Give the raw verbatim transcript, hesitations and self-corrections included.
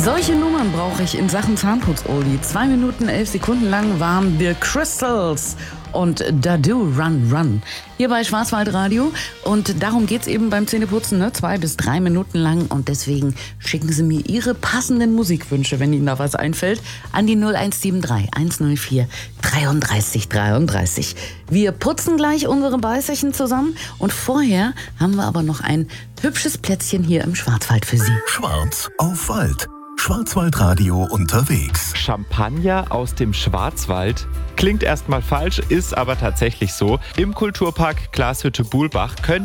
Solche Nummern brauche ich in Sachen Zahnputz-Oldie. Zwei Minuten, elf Sekunden lang waren The Crystals und Dadu Run Run. Hier bei Schwarzwaldradio. Und darum geht's eben beim Zähneputzen, ne? Zwei bis drei Minuten lang. Und deswegen schicken Sie mir Ihre passenden Musikwünsche, wenn Ihnen da was einfällt, an die null eins sieben drei eins null vier dreiunddreißig dreiunddreißig. Wir putzen gleich unsere Beißerchen zusammen. Und vorher haben wir aber noch ein hübsches Plätzchen hier im Schwarzwald für Sie. Schwarz auf Wald. Schwarzwaldradio unterwegs. Champagner aus dem Schwarzwald. Klingt erstmal falsch, ist aber tatsächlich so. Im Kulturpark Glashütte-Buhlbach können